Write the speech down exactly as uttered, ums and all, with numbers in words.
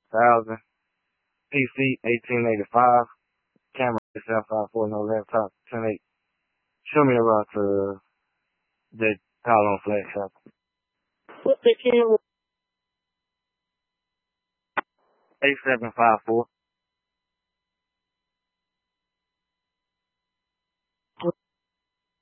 thousand. P C eighteen eighty-five. Camera seven five four, no laptop ten eight. Show me around to the call on flash shop. What's the camera? eight seven five four.